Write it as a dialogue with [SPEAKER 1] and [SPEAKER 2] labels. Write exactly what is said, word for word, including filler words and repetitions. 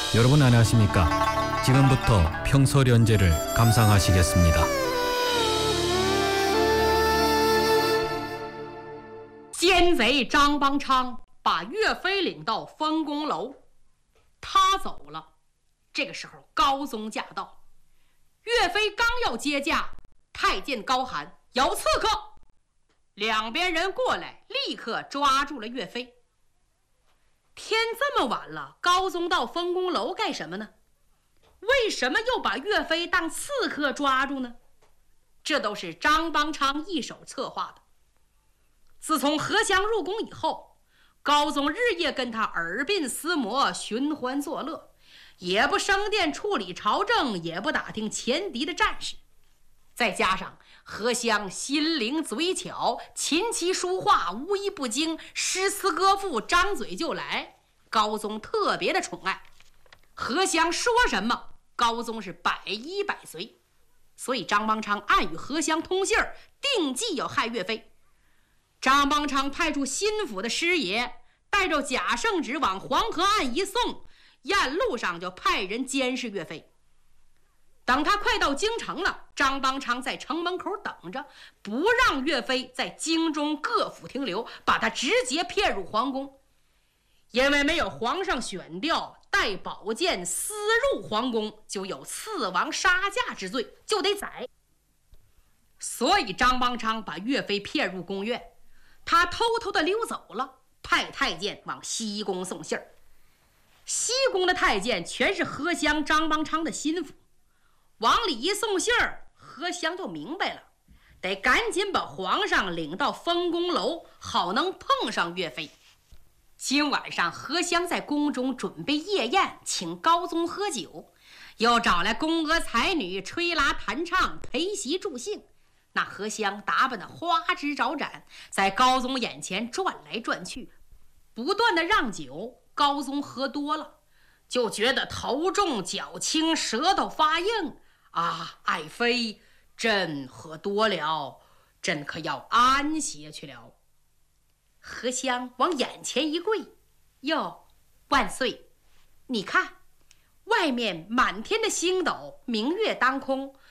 [SPEAKER 1] 여러분 안녕하십니까? 지금부터 평서련제를 감상하시겠습니다.
[SPEAKER 2] 奸贼张邦昌把岳飞领到丰公楼，他走了。这个时候高宗驾到，岳飞刚要接驾，太监高喊有刺客，两边人过来，立刻抓住了岳飞。天这么晚了，高宗到丰公楼干什么呢？为什么又把岳飞当刺客抓住呢？这都是张邦昌一手策划的。自从何襄入宫以后，高宗日夜跟他耳鬓厮磨，寻欢作乐，也不升殿处理朝政，也不打听前敌的战事。再加上何襄心灵嘴巧，琴棋书画无一不精，诗词歌赋张嘴就来，高宗特别的宠爱。何襄说什么，高宗是百依百随。所以张邦昌暗与何襄通信儿，定计要害岳飞。张邦昌派出心腹的师爷，带着贾圣旨往黄河岸一送，沿路上就派人监视岳飞。等他快到京城了，张邦昌在城门口等着，不让岳飞在京中各府停留，把他直接骗入皇宫。因为没有皇上选调，带宝剑私入皇宫，就有刺王杀驾之罪，就得宰。所以张邦昌把岳飞骗入宫院，他偷偷的溜走了，派太监往西宫送信儿。西宫的太监全是何襄、张邦昌的心腹，往里一送信儿，何襄就明白了，得赶紧把皇上领到丰公楼，好能碰上岳飞。今晚上何襄在宫中准备夜宴，请高宗喝酒，又找来宫娥才女吹拉弹唱，陪席助兴。那何襄打扮的花枝招展，在高宗眼前转来转去，不断的让酒。高宗喝多了，就觉得头重脚轻，舌头发硬啊！爱妃，朕喝多了，朕可要安歇去了。何襄往眼前一跪，哟，万岁！你看，外面满天的星斗，明月当空，